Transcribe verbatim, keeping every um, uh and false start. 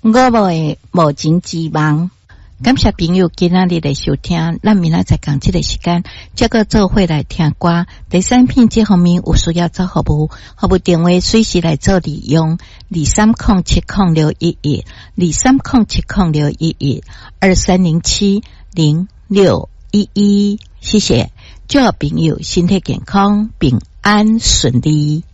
我们无情之梦，感谢朋友今仔日的收听，咱明仔载讲这个时间，这个做伙来听歌。第三片这方面有需要做服务，服务电话随时来做利用，二三零七零六一一，二三零七零六一一，二三零七零六一一，谢谢。祝朋友身体健康，平安顺利。